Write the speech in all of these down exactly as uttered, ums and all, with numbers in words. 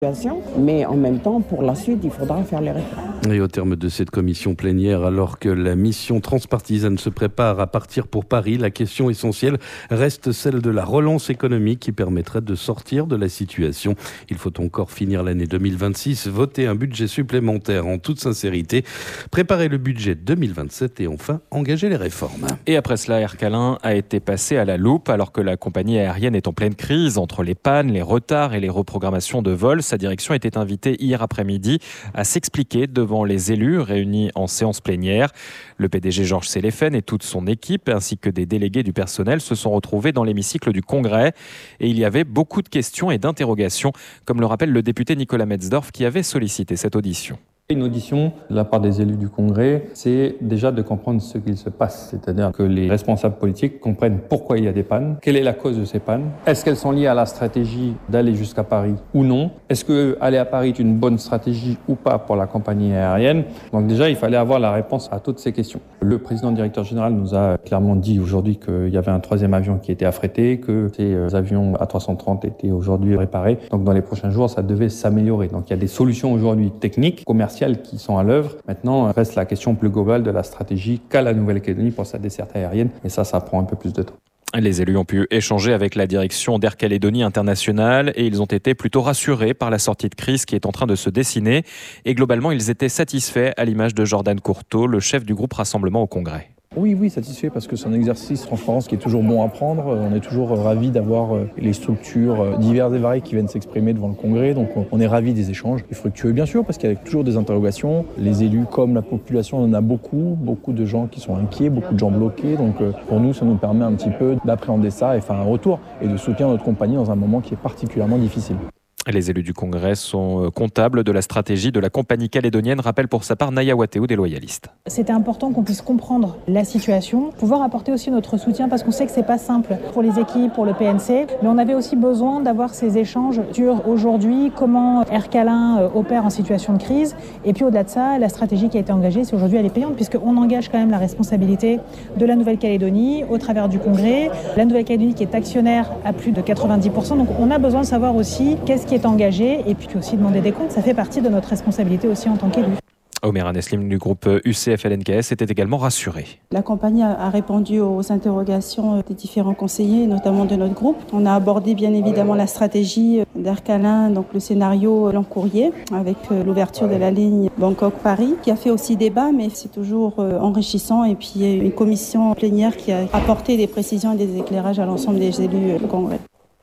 Mais en même temps, pour la suite, il faudra faire les réformes. Et au terme de cette commission plénière, alors que la mission transpartisane se prépare à partir pour Paris, la question essentielle reste celle de la relance économique qui permettrait de sortir de la situation. Il faut encore finir l'année deux mille vingt-six, voter un budget supplémentaire en toute sincérité, préparer le budget deux mille vingt-sept et enfin engager les réformes. Et après cela, Air Calin a été passé à la loupe alors que la compagnie aérienne est en pleine crise entre les pannes, les retards et les reprogrammations de vols. Sa direction était invitée hier après-midi à s'expliquer devant les élus réunis en séance plénière. Le P D G Georges Selefen et toute son équipe ainsi que des délégués du personnel se sont retrouvés dans l'hémicycle du Congrès et il y avait beaucoup de questions et d'interrogations, comme le rappelle le député Nicolas Metzdorf qui avait sollicité cette audition. Une audition de la part des élus du Congrès, c'est déjà de comprendre ce qu'il se passe, c'est-à-dire que les responsables politiques comprennent pourquoi il y a des pannes, quelle est la cause de ces pannes, est-ce qu'elles sont liées à la stratégie d'aller jusqu'à Paris ou non, est-ce que aller à Paris est une bonne stratégie ou pas pour la compagnie aérienne. Donc déjà, il fallait avoir la réponse à toutes ces questions. Le président directeur général nous a clairement dit aujourd'hui qu'il y avait un troisième avion qui était affrété, que ces avions A trois cent trente étaient aujourd'hui réparés. Donc dans les prochains jours, ça devait s'améliorer. Donc il y a des solutions aujourd'hui techniques, commerciales qui sont à l'œuvre. Maintenant, reste la question plus globale de la stratégie qu'a la Nouvelle-Calédonie pour sa desserte aérienne. Et ça, ça prend un peu plus de temps. Les élus ont pu échanger avec la direction d'Air Calédonie International et ils ont été plutôt rassurés par la sortie de crise qui est en train de se dessiner. Et globalement, ils étaient satisfaits à l'image de Jordan Courteau, le chef du groupe Rassemblement au Congrès. Oui, oui, satisfait parce que c'est un exercice transparence qui est toujours bon à prendre. On est toujours ravis d'avoir les structures diverses et variées qui viennent s'exprimer devant le Congrès. Donc on est ravis des échanges et fructueux bien sûr parce qu'il y a toujours des interrogations. Les élus comme la population, on en a beaucoup, beaucoup de gens qui sont inquiets, beaucoup de gens bloqués. Donc pour nous, ça nous permet un petit peu d'appréhender ça et faire un retour et de soutenir notre compagnie dans un moment qui est particulièrement difficile. Les élus du Congrès sont comptables de la stratégie de la compagnie calédonienne, rappelle pour sa part Naya Watéou des loyalistes. C'était important qu'on puisse comprendre la situation, pouvoir apporter aussi notre soutien parce qu'on sait que c'est pas simple pour les équipes, pour le P N C, mais on avait aussi besoin d'avoir ces échanges sur aujourd'hui comment Air Calin opère en situation de crise et puis au-delà de ça, la stratégie qui a été engagée, c'est aujourd'hui elle est payante puisqu'on engage quand même la responsabilité de la Nouvelle-Calédonie au travers du Congrès. La Nouvelle-Calédonie qui est actionnaire à plus de quatre-vingt-dix pour cent, donc on a besoin de savoir aussi qu'est-ce qui est engagé et puis aussi demander des comptes, ça fait partie de notre responsabilité aussi en tant qu'élu. Omer Aneslim du groupe U C F L N K S était également rassuré. La compagnie a répondu aux interrogations des différents conseillers, notamment de notre groupe. On a abordé bien évidemment la stratégie d'Air Calin, donc le scénario long courrier, avec l'ouverture de la ligne Bangkok-Paris, qui a fait aussi débat, mais c'est toujours enrichissant. Et puis une commission plénière qui a apporté des précisions et des éclairages à l'ensemble des élus du Congrès.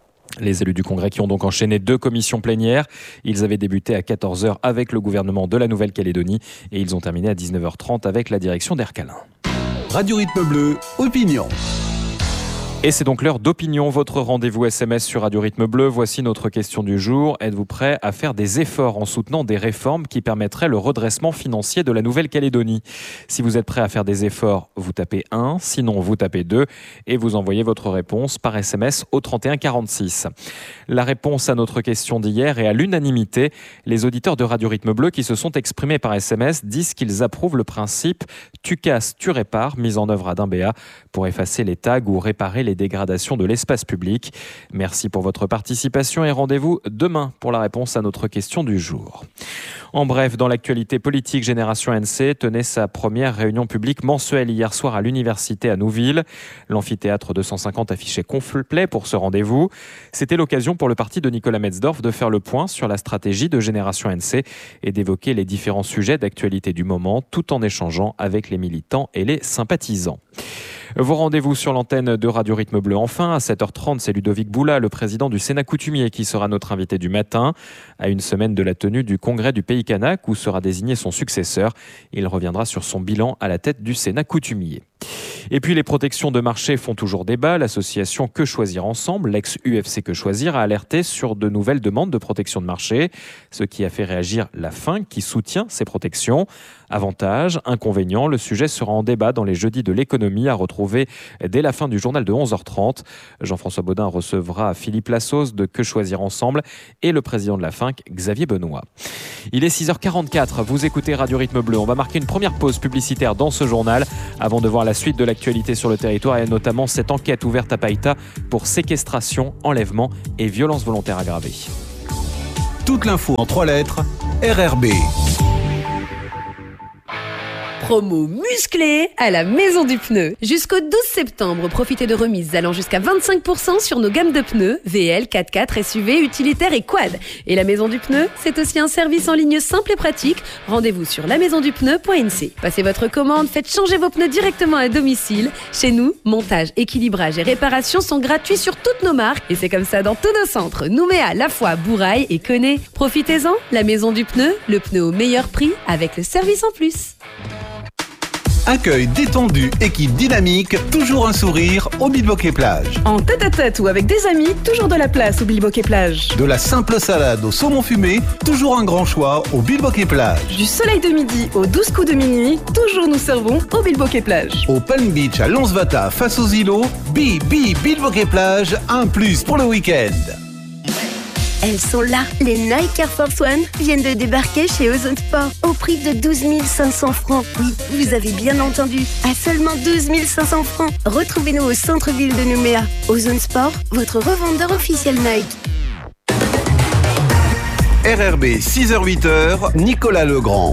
Les élus du Congrès qui ont donc enchaîné deux commissions plénières. Ils avaient débuté à quatorze heures avec le gouvernement de la Nouvelle-Calédonie et ils ont terminé à dix-neuf heures trente avec la direction d'Air Calin. Radio Rythme Bleu, opinion. Et c'est donc l'heure d'opinion, votre rendez-vous S M S sur Radio Rythme Bleu. Voici notre question du jour. Êtes-vous prêt à faire des efforts en soutenant des réformes qui permettraient le redressement financier de la Nouvelle-Calédonie ? Si vous êtes prêt à faire des efforts, vous tapez un, sinon vous tapez deux et vous envoyez votre réponse par S M S au trente et un quarante-six. La réponse à notre question d'hier est à l'unanimité. Les auditeurs de Radio Rythme Bleu qui se sont exprimés par S M S disent qu'ils approuvent le principe « tu casses, tu répares » mis en œuvre à Dimbéa pour effacer les tags ou réparer les dégradations de l'espace public. Merci pour votre participation et rendez-vous demain pour la réponse à notre question du jour. En bref, dans l'actualité politique, Génération N C tenait sa première réunion publique mensuelle hier soir à l'université à Nouville. L'amphithéâtre deux cent cinquante affichait complet pour ce rendez-vous. C'était l'occasion pour le parti de Nicolas Metzdorf de faire le point sur la stratégie de Génération N C et d'évoquer les différents sujets d'actualité du moment tout en échangeant avec les militants et les sympathisants. Vos rendez-vous sur l'antenne de Radio Rythme Bleu. Enfin, à sept heures trente, c'est Ludovic Boula, le président du Sénat coutumier, qui sera notre invité du matin. À une semaine de la tenue du congrès du Pays Kanak, où sera désigné son successeur, il reviendra sur son bilan à la tête du Sénat coutumier. Et puis les protections de marché font toujours débat. L'association Que Choisir Ensemble, l'ex-U F C Que Choisir, a alerté sur de nouvelles demandes de protection de marché, ce qui a fait réagir la F I N C qui soutient ces protections. Avantages, inconvénients, le sujet sera en débat dans les jeudis de l'économie à retrouver dès la fin du journal de onze heures trente. Jean-François Baudin recevra Philippe Lassos de Que Choisir Ensemble et le président de la F I N C, Xavier Benoît. Il est six heures quarante-quatre, vous écoutez Radio Rythme Bleu. On va marquer une première pause publicitaire dans ce journal avant de voir la suite de l'actualité sur le territoire et notamment cette enquête ouverte à Païta pour séquestration, enlèvement et violences volontaires aggravées. Toute l'info en trois lettres, R R B. Promo musclée à la Maison du Pneu. Jusqu'au douze septembre, profitez de remises allant jusqu'à vingt-cinq pour cent sur nos gammes de pneus V L, quatre-quatre, S U V, utilitaires et quad. Et la Maison du Pneu, c'est aussi un service en ligne simple et pratique. Rendez-vous sur la maison du pneu point n c. Passez votre commande, faites changer vos pneus directement à domicile. Chez nous, montage, équilibrage et réparation sont gratuits sur toutes nos marques. Et c'est comme ça dans tous nos centres. Nouméa, La Foix, Bourail et Connay. Profitez-en, la Maison du Pneu, le pneu au meilleur prix avec le service en plus. Accueil détendu, équipe dynamique, toujours un sourire au Bilboquet Plage. En tête-à-tête ou avec des amis, toujours de la place au Bilboquet Plage. De la simple salade au saumon fumé, toujours un grand choix au Bilboquet Plage. Du soleil de midi aux douze coups de minuit, toujours nous servons au Bilboquet Plage. Au Palm Beach à Lonsvata face aux îlots, Bi Bi Bilboquet Plage, un plus pour le week-end. Elles sont là. Les Nike Air Force One viennent de débarquer chez Ozone Sport au prix de douze mille cinq cents francs. Oui, vous avez bien entendu, à seulement douze mille cinq cents francs. Retrouvez-nous au centre-ville de Nouméa. Ozone Sport, votre revendeur officiel Nike. R R B, six heures huit heures, Nicolas Legrand.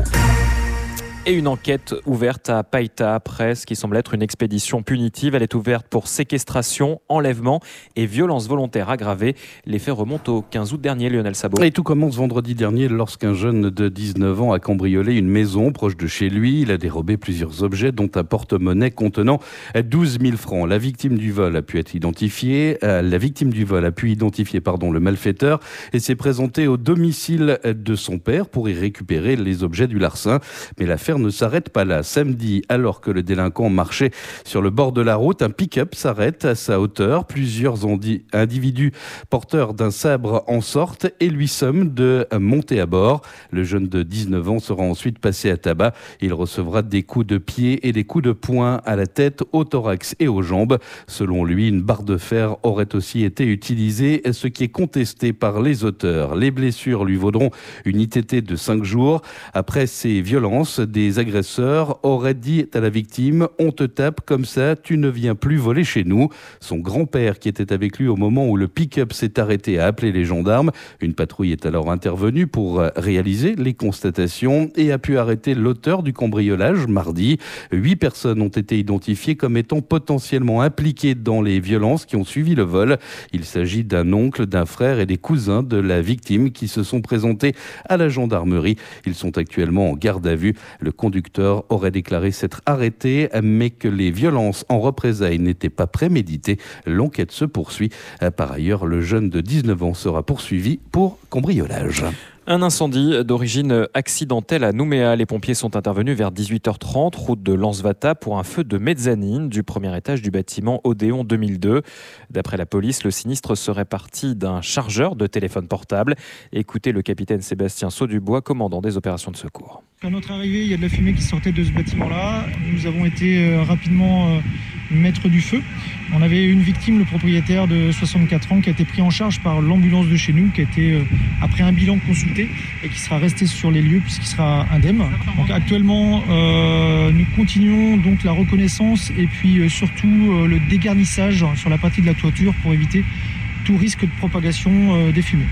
Et une enquête ouverte à Païta après ce qui semble être une expédition punitive. Elle est ouverte pour séquestration, enlèvement et violence volontaire aggravée. Les faits remontent au quinze août dernier, Lionel Sabot. Et tout commence vendredi dernier lorsqu'un jeune de dix-neuf ans a cambriolé une maison proche de chez lui. Il a dérobé plusieurs objets dont un porte-monnaie contenant douze mille francs. La victime du vol a pu être identifiée. La victime du vol a pu identifier pardon, le malfaiteur et s'est présenté au domicile de son père pour y récupérer les objets du larcin. Mais l'affaire ne s'arrête pas là. Samedi, alors que le délinquant marchait sur le bord de la route, un pick-up s'arrête à sa hauteur. Plusieurs individus porteurs d'un sabre en sortent et lui somment de monter à bord. Le jeune de dix-neuf ans sera ensuite passé à tabac. Il recevra des coups de pied et des coups de poing à la tête, au thorax et aux jambes. Selon lui, une barre de fer aurait aussi été utilisée, ce qui est contesté par les auteurs. Les blessures lui vaudront une I T T de cinq jours. Après ces violences, des Les agresseurs auraient dit à la victime « On te tape comme ça, tu ne viens plus voler chez nous ». Son grand-père, qui était avec lui au moment où le pick-up s'est arrêté, a appelé les gendarmes. Une patrouille est alors intervenue pour réaliser les constatations et a pu arrêter l'auteur du cambriolage mardi. Huit personnes ont été identifiées comme étant potentiellement impliquées dans les violences qui ont suivi le vol. Il s'agit d'un oncle, d'un frère et des cousins de la victime qui se sont présentés à la gendarmerie. Ils sont actuellement en garde à vue. Le conducteur aurait déclaré s'être arrêté, mais que les violences en représailles n'étaient pas préméditées. L'enquête se poursuit. Par ailleurs, le jeune de dix-neuf ans sera poursuivi pour cambriolage. Un incendie d'origine accidentelle à Nouméa. Les pompiers sont intervenus vers dix-huit heures trente, route de Lensvata, pour un feu de mezzanine du premier étage du bâtiment Odéon deux mille deux. D'après la police, le sinistre serait parti d'un chargeur de téléphone portable. Écoutez le capitaine Sébastien Saudubois, commandant des opérations de secours. À notre arrivée, il y a de la fumée qui sortait de ce bâtiment-là. Nous avons été euh, rapidement euh, maître du feu. On avait une victime, le propriétaire de soixante-quatre ans, qui a été pris en charge par l'ambulance de chez nous, qui a été, euh, après un bilan consulté, et qui sera resté sur les lieux puisqu'il sera indemne. Donc actuellement, euh, nous continuons donc la reconnaissance et puis euh, surtout euh, le dégarnissage sur la partie de la toiture pour éviter tout risque de propagation euh, des fumées.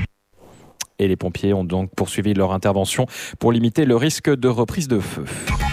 Et les pompiers ont donc poursuivi leur intervention pour limiter le risque de reprise de feu.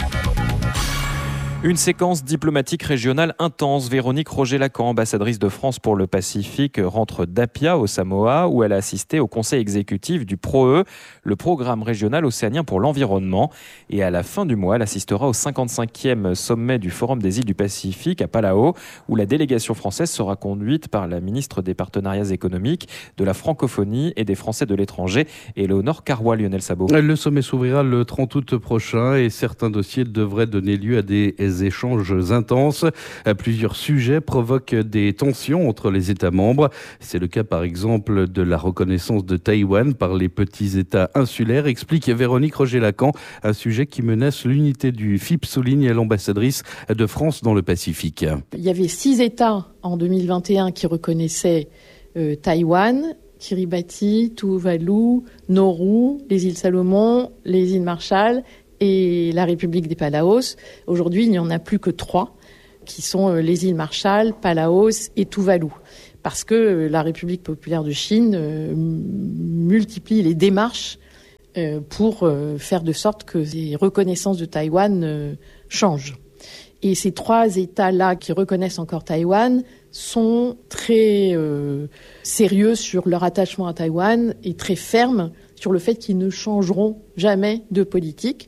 Une séquence diplomatique régionale intense. Véronique Roger-Lacan, ambassadrice de France pour le Pacifique, rentre d'Apia au Samoa où elle a assisté au conseil exécutif du P R O E, le programme régional océanien pour l'environnement. Et à la fin du mois, elle assistera au cinquante-cinquième sommet du Forum des îles du Pacifique à Palau, où la délégation française sera conduite par la ministre des Partenariats économiques, de la francophonie et des Français de l'étranger, Éléonore Carrois. Lionel Sabot. Le sommet s'ouvrira le trente août prochain et certains dossiers devraient donner lieu à des échanges intenses. Plusieurs sujets provoquent des tensions entre les États membres. C'est le cas par exemple de la reconnaissance de Taïwan par les petits États insulaires, explique Véronique Roger-Lacan, un sujet qui menace l'unité du F I P, souligne l'ambassadrice de France dans le Pacifique. Il y avait six États en deux mille vingt et un qui reconnaissaient euh, Taïwan, Kiribati, Tuvalu, Nauru, les îles Salomon, les îles Marshall et la République des Palaos. Aujourd'hui, il n'y en a plus que trois, qui sont les îles Marshall, Palaos et Tuvalu. parce que la République populaire de Chine euh, multiplie les démarches euh, pour euh, faire de sorte que les reconnaissances de Taïwan euh, changent. Et ces trois États-là qui reconnaissent encore Taïwan sont très euh, sérieux sur leur attachement à Taïwan et très fermes sur le fait qu'ils ne changeront jamais de politique.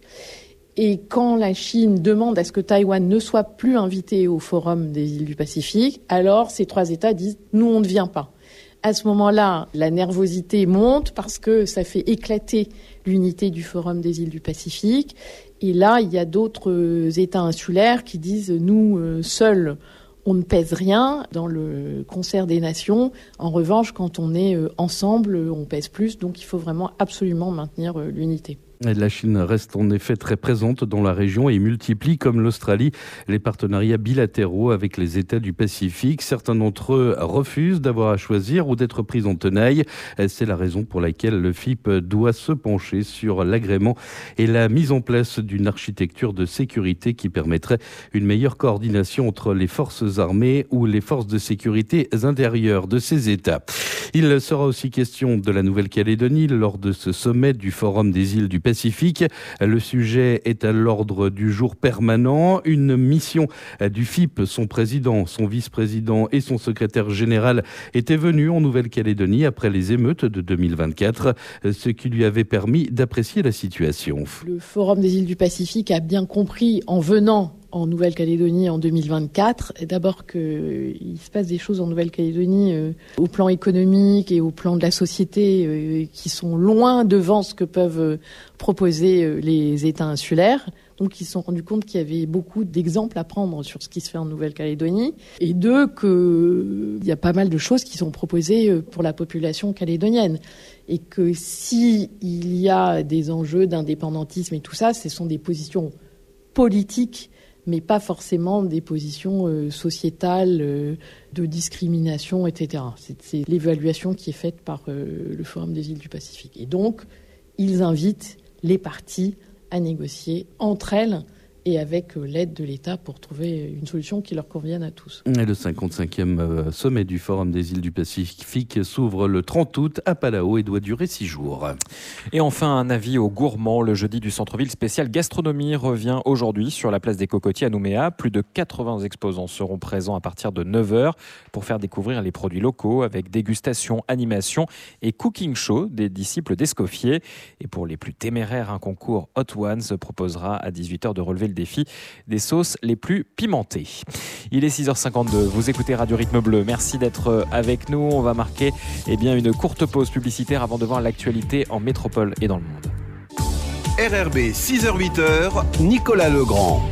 Et quand la Chine demande à ce que Taïwan ne soit plus invité au Forum des îles du Pacifique, alors ces trois États disent « nous, on ne vient pas ». À ce moment-là, la nervosité monte parce que ça fait éclater l'unité du Forum des îles du Pacifique. Et là, il y a d'autres États insulaires qui disent « nous, seuls, on ne pèse rien dans le concert des nations. En revanche, quand on est ensemble, on pèse plus. Donc, il faut vraiment absolument maintenir l'unité. » La Chine reste en effet très présente dans la région et multiplie, comme l'Australie, les partenariats bilatéraux avec les États du Pacifique. Certains d'entre eux refusent d'avoir à choisir ou d'être pris en tenaille. C'est la raison pour laquelle le F I P doit se pencher sur l'agrément et la mise en place d'une architecture de sécurité qui permettrait une meilleure coordination entre les forces armées ou les forces de sécurité intérieures de ces États. Il sera aussi question de la Nouvelle-Calédonie lors de ce sommet du Forum des îles du Pacifique. Pacifique. Le sujet est à l'ordre du jour permanent. Une mission du F I P, son président, son vice-président et son secrétaire général étaient venus en Nouvelle-Calédonie après les émeutes de deux mille vingt-quatre, ce qui lui avait permis d'apprécier la situation. Le Forum des îles du Pacifique a bien compris en venant en Nouvelle-Calédonie en deux mille vingt-quatre. D'abord qu'il se passe des choses en Nouvelle-Calédonie euh, au plan économique et au plan de la société euh, qui sont loin devant ce que peuvent euh, proposer euh, les États insulaires. Donc ils se sont rendus compte qu'il y avait beaucoup d'exemples à prendre sur ce qui se fait en Nouvelle-Calédonie. Et deux, qu'il y a pas mal de choses qui sont proposées pour la population calédonienne. Et que s'il y a des enjeux d'indépendantisme et tout ça, ce sont des positions politiques, mais pas forcément des positions euh, sociétales, euh, de discrimination, et cetera. C'est, c'est l'évaluation qui est faite par euh, le Forum des îles du Pacifique. Et donc, ils invitent les parties à négocier entre elles et avec l'aide de l'État pour trouver une solution qui leur convienne à tous. Et le cinquante-cinquième sommet du Forum des îles du Pacifique s'ouvre le trente août à Palau et doit durer six jours. Et enfin, un avis aux gourmands. Le jeudi du centre-ville spécial gastronomie revient aujourd'hui sur la place des Cocotiers à Nouméa. Plus de quatre-vingts exposants seront présents à partir de neuf heures pour faire découvrir les produits locaux avec dégustation, animation et cooking show des disciples d'Escoffier. Et pour les plus téméraires, un concours Hot Ones proposera à dix-huit heures de relever le défi des sauces les plus pimentées. Il est six heures cinquante-deux, vous écoutez Radio Rythme Bleu. Merci d'être avec nous. On va marquer eh bien, une courte pause publicitaire avant de voir l'actualité en métropole et dans le monde. R R B six heures huit heures, Nicolas Legrand.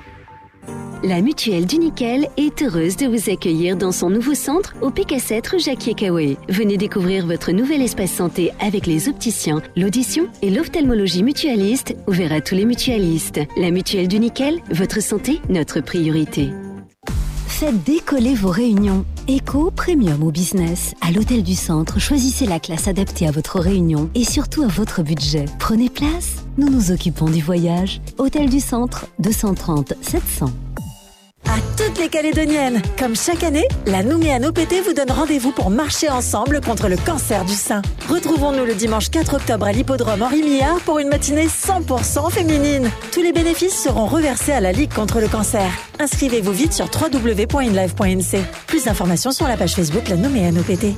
La Mutuelle du Nickel est heureuse de vous accueillir dans son nouveau centre au P K sept rue Jacquier-Caoué. Venez découvrir votre nouvel espace santé avec les opticiens, l'audition et l'ophtalmologie mutualiste, ouvert à tous les mutualistes. La Mutuelle du Nickel, votre santé, notre priorité. Faites décoller vos réunions. Éco, premium ou business. À l'Hôtel du Centre, choisissez la classe adaptée à votre réunion et surtout à votre budget. Prenez place, nous nous occupons du voyage. Hôtel du Centre, deux cent trente sept cents. À toutes les Calédoniennes, comme chaque année, la Nouméa O P T vous donne rendez-vous pour marcher ensemble contre le cancer du sein. Retrouvons-nous le dimanche quatre octobre à l'hippodrome Henri Millard pour une matinée cent pour cent féminine. Tous les bénéfices seront reversés à la Ligue contre le cancer. Inscrivez-vous vite sur w w w point inlive point n c. Plus d'informations sur la page Facebook La Nouméa O P T.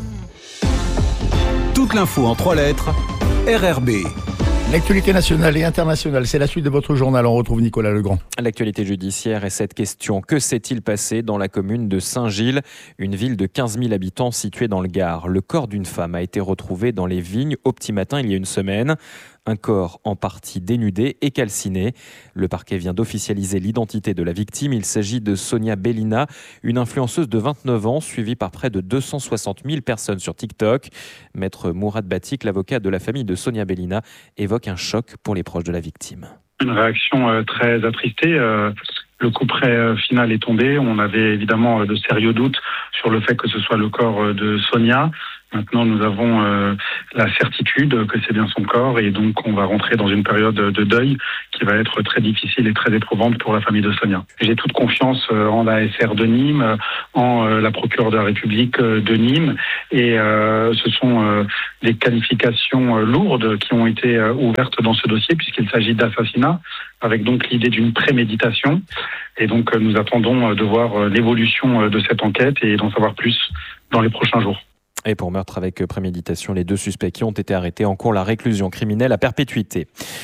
Toute l'info en trois lettres, R R B. L'actualité nationale et internationale, c'est la suite de votre journal. On retrouve Nicolas Legrand. L'actualité judiciaire est cette question. Que s'est-il passé dans la commune de Saint-Gilles, une ville de quinze mille habitants située dans le Gard? Le corps d'une femme a été retrouvé dans les vignes au petit matin il y a une semaine. Un corps en partie dénudé et calciné. Le parquet vient d'officialiser l'identité de la victime. Il s'agit de Sonia Bellina, une influenceuse de vingt-neuf ans, suivie par près de deux cent soixante mille personnes sur TikTok. Maître Mourad Batik, l'avocat de la famille de Sonia Bellina, évoque un choc pour les proches de la victime. Une réaction euh, très attristée. Euh, le couperet euh, final est tombé. On avait évidemment euh, de sérieux doutes sur le fait que ce soit le corps euh, de Sonia. Maintenant, nous avons euh, la certitude que c'est bien son corps et donc on va rentrer dans une période de deuil qui va être très difficile et très éprouvante pour la famille de Sonia. J'ai toute confiance euh, en la S R de Nîmes, en euh, la procureure de la République euh, de Nîmes et euh, ce sont euh, des qualifications euh, lourdes qui ont été euh, ouvertes dans ce dossier puisqu'il s'agit d'assassinat avec donc l'idée d'une préméditation et donc euh, nous attendons euh, de voir euh, l'évolution euh, de cette enquête et d'en savoir plus dans les prochains jours. Et pour meurtre avec préméditation, les deux suspects qui ont été arrêtés encourent la réclusion criminelle à perpétuité.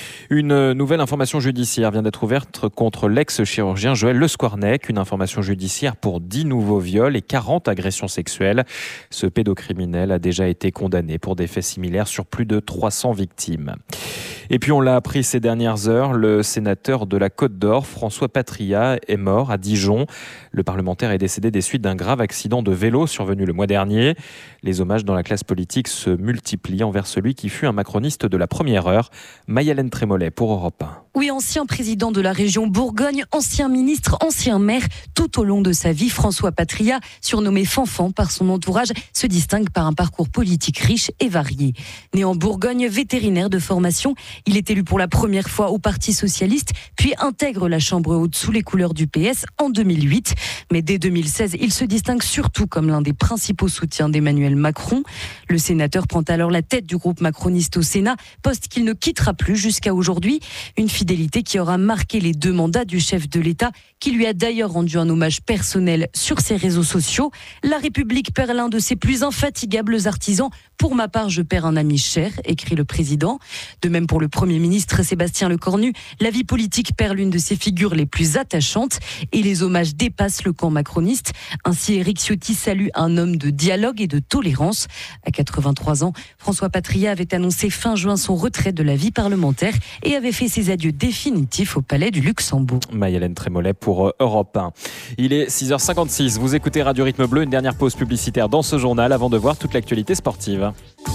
Une nouvelle information judiciaire vient d'être ouverte contre l'ex-chirurgien Joël Le Squarnec. Une information judiciaire pour dix nouveaux viols et quarante agressions sexuelles. Ce pédocriminel a déjà été condamné pour des faits similaires sur plus de trois cents victimes. Et puis on l'a appris ces dernières heures, le sénateur de la Côte d'Or, François Patria, est mort à Dijon. Le parlementaire est décédé des suites d'un grave accident de vélo survenu le mois dernier. Les hommages dans la classe politique se multiplient envers celui qui fut un macroniste de la première heure, Maï-Hélène Trémollet pour Europe un. Oui, ancien président de la région Bourgogne, ancien ministre, ancien maire, tout au long de sa vie, François Patria, surnommé Fanfan par son entourage, se distingue par un parcours politique riche et varié. Né en Bourgogne, vétérinaire de formation, il est élu pour la première fois au Parti socialiste, puis intègre la Chambre haute sous les couleurs du P S en deux mille huit. Mais dès deux mille seize, il se distingue surtout comme l'un des principaux soutiens d'Emmanuel Macron. Le sénateur prend alors la tête du groupe macroniste au Sénat, poste qu'il ne quittera plus jusqu'à aujourd'hui. Une fidélité qui aura marqué les deux mandats du chef de l'État, qui lui a d'ailleurs rendu un hommage personnel sur ses réseaux sociaux. La République perd l'un de ses plus infatigables artisans. Pour ma part, je perds un ami cher, écrit le président. De même pour le Premier ministre Sébastien Lecornu, la vie politique perd l'une de ses figures les plus attachantes et les hommages dépassent le camp macroniste. Ainsi, Éric Ciotti salue un homme de dialogue et de tolérance. À quatre-vingt-trois ans, François Patria avait annoncé fin juin son retrait de la vie parlementaire et avait fait ses adieux définitifs au Palais du Luxembourg. Maï-Hélène Trémollet pour Europe un. Il est six heures cinquante-six, vous écoutez Radio Rythme Bleu, une dernière pause publicitaire dans ce journal avant de voir toute l'actualité sportive.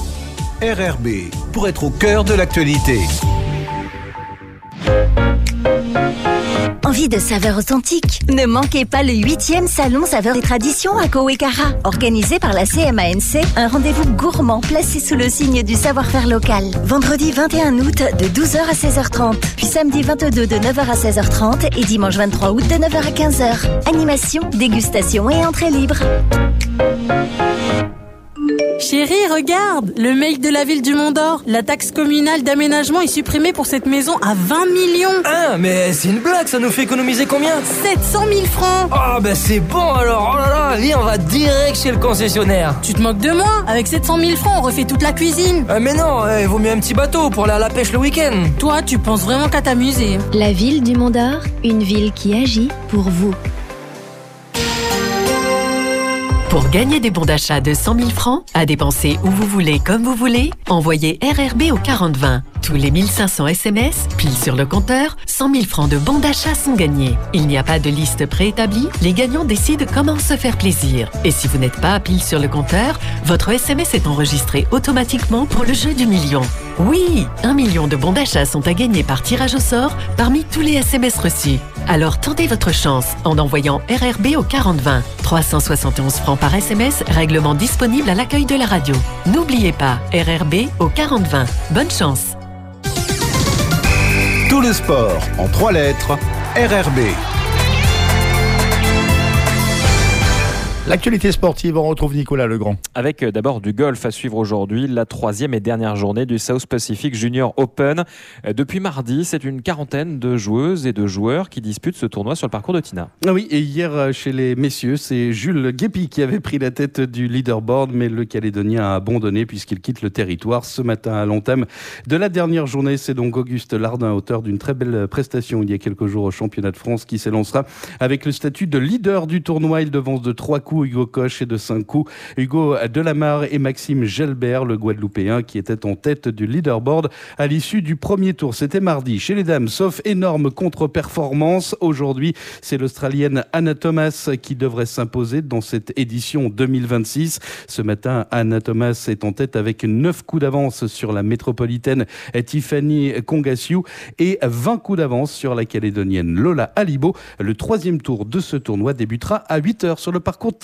R R B, pour être au cœur de l'actualité. Envie de saveurs authentiques? Ne manquez pas le huitième Salon Saveurs des Traditions à Kowekara. Organisé par la C M A N C, un rendez-vous gourmand placé sous le signe du savoir-faire local. Vendredi vingt et un août de douze heures à seize heures trente, puis samedi vingt-deux de neuf heures à seize heures trente et dimanche vingt-trois août de neuf heures à quinze heures. Animation, dégustation et entrée libre. Chérie, regarde, le mail de la ville du Mont d'Or. La taxe communale d'aménagement est supprimée pour cette maison à vingt millions. Ah, mais c'est une blague, ça nous fait économiser combien? sept cent mille francs. Ah, oh, bah c'est bon alors, oh là là, viens, on va direct chez le concessionnaire. Tu te moques de moi? Avec sept cent mille francs, on refait toute la cuisine. Ah, mais non, il vaut mieux un petit bateau pour aller à la pêche le week-end. Toi, tu penses vraiment qu'à t'amuser. La ville du Mont d'Or, une ville qui agit pour vous. Pour gagner des bons d'achat de cent mille francs, à dépenser où vous voulez, comme vous voulez, envoyez R R B au quarante vingt. Tous les mille cinq cents S M S, pile sur le compteur, cent mille francs de bons d'achat sont gagnés. Il n'y a pas de liste préétablie, les gagnants décident comment se faire plaisir. Et si vous n'êtes pas à pile sur le compteur, votre S M S est enregistré automatiquement pour le jeu du million. Oui, un million de bons d'achat sont à gagner par tirage au sort parmi tous les S M S reçus. Alors tentez votre chance en envoyant R R B au quarante vingt. trois cent soixante et onze francs par S M S, règlement disponible à l'accueil de la radio. N'oubliez pas, R R B au quarante vingt. Bonne chance. Tout le sport en trois lettres, R R B. L'actualité sportive, on retrouve Nicolas Legrand. Avec d'abord du golf à suivre aujourd'hui, la troisième et dernière journée du South Pacific Junior Open. Depuis mardi, c'est une quarantaine de joueuses et de joueurs qui disputent ce tournoi sur le parcours de Tina. Ah oui, et hier chez les messieurs, c'est Jules Guépi qui avait pris la tête du leaderboard, mais le Calédonien a abandonné puisqu'il quitte le territoire ce matin à l'entame de la dernière journée. C'est donc Auguste Lardin, auteur d'une très belle prestation il y a quelques jours au championnat de France, qui s'élancera avec le statut de leader du tournoi. Il devance de trois coups Hugo Koch et de cinq coups Hugo Delamarre et Maxime Gelbert, le Guadeloupéen qui était en tête du leaderboard à l'issue du premier tour. C'était mardi. Chez les dames, sauf énorme contre-performance, aujourd'hui c'est l'Australienne Anna Thomas qui devrait s'imposer dans cette édition deux mille vingt-six. Ce matin, Anna Thomas est en tête avec neuf coups d'avance sur la métropolitaine Tiffany Kongasiu et vingt coups d'avance sur la Calédonienne Lola Alibo. Le troisième tour de ce tournoi débutera à huit heures sur le parcours de Tina.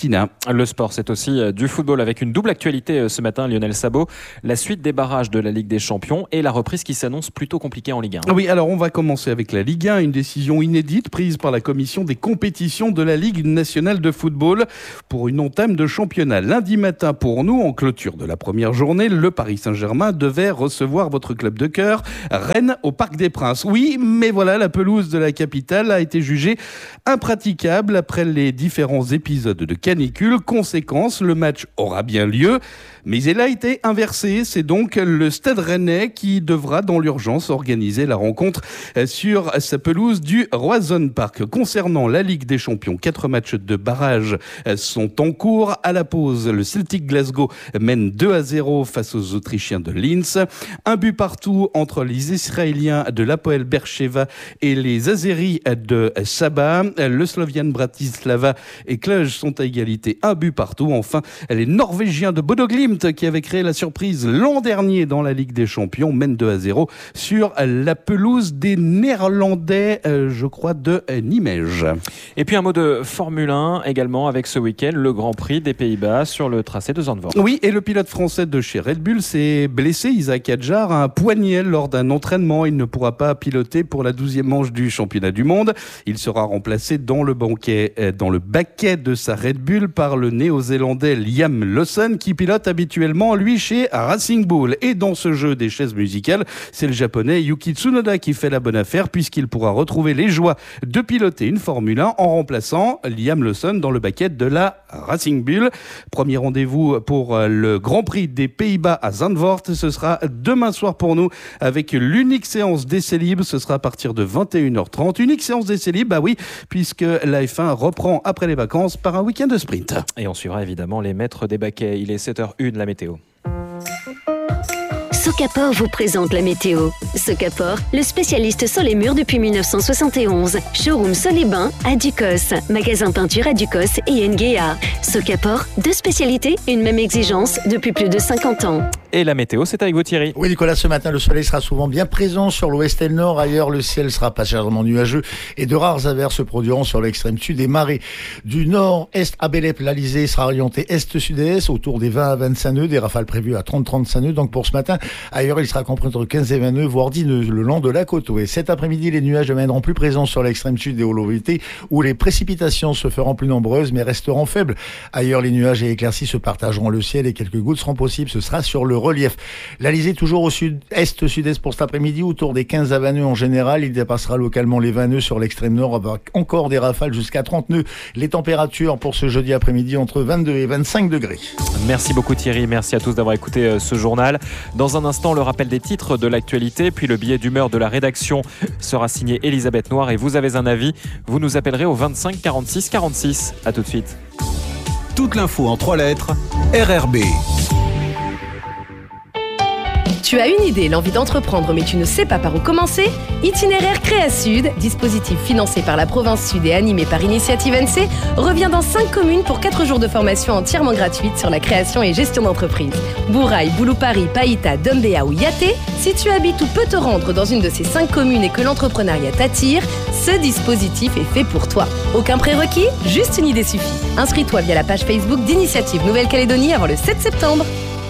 Martina. Le sport, c'est aussi du football avec une double actualité ce matin, Lionel Sabot. La suite des barrages de la Ligue des Champions et la reprise qui s'annonce plutôt compliquée en Ligue un. Oui, alors on va commencer avec la Ligue un, une décision inédite prise par la commission des compétitions de la Ligue nationale de football pour une entame de championnat. Lundi matin pour nous, en clôture de la première journée, le Paris Saint-Germain devait recevoir votre club de cœur, Rennes, au Parc des Princes. Oui, mais voilà, la pelouse de la capitale a été jugée impraticable après les différents épisodes de canicule. Conséquence, le match aura bien lieu, mais il a été inversé. C'est donc le Stade Rennais qui devra dans l'urgence organiser la rencontre sur sa pelouse du Roazhon Park. Concernant la Ligue des Champions, quatre matchs de barrage sont en cours. À la pause, le Celtic Glasgow mène deux à zéro face aux Autrichiens de Linz. Un but partout entre les Israéliens de l'Hapoel Beersheva et les Azéris de Saba. Le Slovian Bratislava et Cluj sont à égalité, un but partout. Enfin, les Norvégiens de Bodo Glimt, qui avaient créé la surprise l'an dernier dans la Ligue des Champions, mènent deux à zéro sur la pelouse des Néerlandais, euh, je crois, de Nijmegen. Et puis un mot de Formule un également avec ce week-end, le Grand Prix des Pays-Bas sur le tracé de Zandvoort. Oui, et le pilote français de chez Red Bull s'est blessé, Isaac Hadjar, à un poignet lors d'un entraînement. Il ne pourra pas piloter pour la douzième manche du championnat du monde. Il sera remplacé dans le banquet, dans le baquet de sa Red Bull par le néo-zélandais Liam Lawson, qui pilote habituellement, lui, chez Racing Bull. Et dans ce jeu des chaises musicales, c'est le japonais Yuki Tsunoda qui fait la bonne affaire, puisqu'il pourra retrouver les joies de piloter une Formule un en remplaçant Liam Lawson dans le baquet de la Racing Bull. Premier rendez-vous pour le Grand Prix des Pays-Bas à Zandvoort. Ce sera demain soir pour nous avec l'unique séance d'essai libre. Ce sera à partir de vingt et une heures trente. Unique séance d'essai libre, bah oui, puisque la F un reprend après les vacances par un week-end de sprint. Et on suivra évidemment les maîtres des baquets. Il est sept heures une, la météo. Socapor vous présente la météo. Socapor, le spécialiste sur les murs depuis mille neuf cent soixante et onze. Showroom Sol et Bain à Ducos. Magasin peinture à Ducos et Nguéa. Socapor, deux spécialités, une même exigence depuis plus de cinquante ans. Et la météo, c'est avec vous Thierry. Oui Nicolas, ce matin le soleil sera souvent bien présent sur l'ouest et le nord. Ailleurs le ciel sera passagèrement nuageux et de rares averses se produiront sur l'extrême sud. Des marées du nord-est à Bélep, l'Alizé sera orientée est-sud-est autour des vingt à vingt-cinq nœuds. Des rafales prévues à trente à trente-cinq nœuds. Donc pour ce matin, ailleurs il sera compris entre quinze et vingt nœuds, voire dix nœuds le long de la côte ouest. Cet après-midi, les nuages deviendront plus présents sur l'extrême sud et au localités où les précipitations se feront plus nombreuses mais resteront faibles. Ailleurs les nuages et éclaircies se partageront le ciel et quelques gouttes seront possibles. Ce sera sur le relief. L'Alizé toujours au sud-est, sud-est pour cet après-midi, autour des quinze à vingt nœuds en général. Il dépassera localement les vingt nœuds sur l'extrême nord, avec encore des rafales jusqu'à trente nœuds. Les températures pour ce jeudi après-midi entre vingt-deux et vingt-cinq degrés. Merci beaucoup Thierry, merci à tous d'avoir écouté ce journal. Dans un instant, le rappel des titres de l'actualité, puis le billet d'humeur de la rédaction sera signé Elisabeth Noir et vous avez un avis, vous nous appellerez au vingt-cinq quarante-six quarante-six. À tout de suite. Toute l'info en trois lettres, R R B. Tu as une idée, l'envie d'entreprendre, mais tu ne sais pas par où commencer? Itinéraire Créa Sud, dispositif financé par la province Sud et animé par Initiative N C, revient dans cinq communes pour quatre jours de formation entièrement gratuite sur la création et gestion d'entreprise. Bourail, Boulou-Paris, Païta, Dombéa ou Yaté, si tu habites ou peux te rendre dans une de ces cinq communes et que l'entrepreneuriat t'attire, ce dispositif est fait pour toi. Aucun prérequis, juste une idée suffit. Inscris-toi via la page Facebook d'Initiative Nouvelle-Calédonie avant le sept septembre.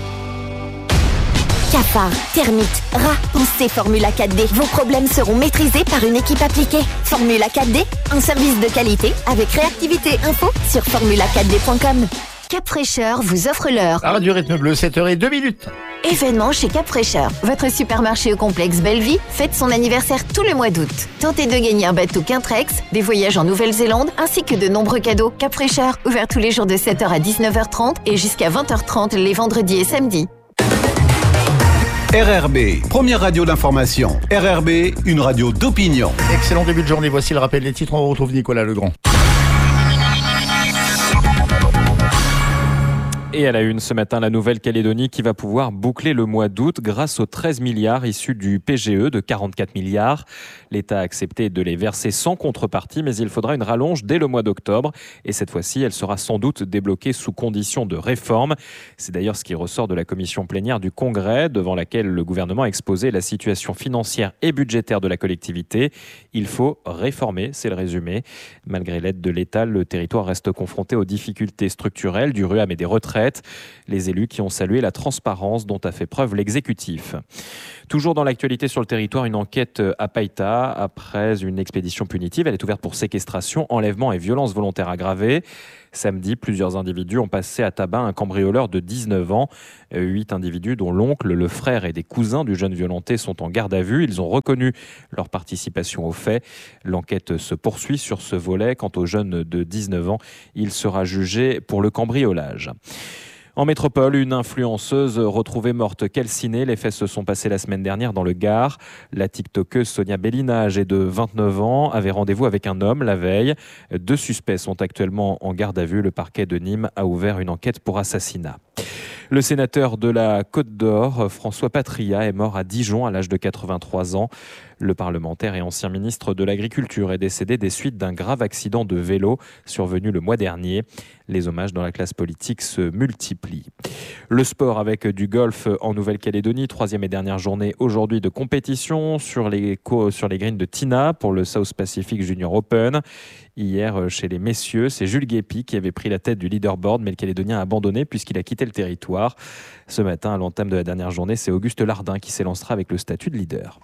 Cafards, termites, rats, pensez Formula quatre D. Vos problèmes seront maîtrisés par une équipe appliquée. Formula quatre D, un service de qualité avec réactivité. Info sur formula quatre d point com. Cap Fraîcheur vous offre l'heure. À Radio Rythme Bleu, sept heures deux minutes. Événement chez Cap Fraîcheur. Votre supermarché au complexe Bellevie fête son anniversaire tout le mois d'août. Tentez de gagner un bateau Quintrex, des voyages en Nouvelle-Zélande, ainsi que de nombreux cadeaux. Cap Fraîcheur, ouvert tous les jours de sept heures à dix-neuf heures trente et jusqu'à vingt heures trente les vendredis et samedis. R R B, première radio d'information. R R B, une radio d'opinion. Excellent début de journée, voici le rappel des titres, on retrouve Nicolas Legrand. Et à la une ce matin, la Nouvelle-Calédonie qui va pouvoir boucler le mois d'août grâce aux treize milliards issus du P G E de quarante-quatre milliards. L'État a accepté de les verser sans contrepartie, mais il faudra une rallonge dès le mois d'octobre. Et cette fois-ci, elle sera sans doute débloquée sous condition de réforme. C'est d'ailleurs ce qui ressort de la commission plénière du Congrès, devant laquelle le gouvernement a exposé la situation financière et budgétaire de la collectivité. Il faut réformer, c'est le résumé. Malgré l'aide de l'État, le territoire reste confronté aux difficultés structurelles du R U A M et des retraites. Les élus qui ont salué la transparence dont a fait preuve l'exécutif. Toujours dans l'actualité sur le territoire, une enquête à Païta après une expédition punitive. Elle est ouverte pour séquestration, enlèvement et violence volontaire aggravée. Samedi, plusieurs individus ont passé à tabac un cambrioleur de dix-neuf ans. Huit individus dont l'oncle, le frère et des cousins du jeune violenté sont en garde à vue. Ils ont reconnu leur participation aux faits. L'enquête se poursuit sur ce volet. Quant au jeune de dix-neuf ans, il sera jugé pour le cambriolage. En métropole, une influenceuse retrouvée morte calcinée. Les faits se sont passés la semaine dernière dans le Gard. La tiktokeuse Sonia Bellina, âgée de vingt-neuf ans, avait rendez-vous avec un homme la veille. Deux suspects sont actuellement en garde à vue. Le parquet de Nîmes a ouvert une enquête pour assassinat. Le sénateur de la Côte d'Or, François Patria, est mort à Dijon à l'âge de quatre-vingt-trois ans. Le parlementaire et ancien ministre de l'Agriculture est décédé des suites d'un grave accident de vélo survenu le mois dernier. Les hommages dans la classe politique se multiplient. Le sport avec du golf en Nouvelle-Calédonie, troisième et dernière journée aujourd'hui de compétition sur les, sur les greens de Tina pour le South Pacific Junior Open. Hier, chez les messieurs, c'est Jules Guépi qui avait pris la tête du leaderboard, mais le Calédonien a abandonné puisqu'il a quitté le territoire. Ce matin, à l'entame de la dernière journée, c'est Auguste Lardin qui s'élancera avec le statut de leader.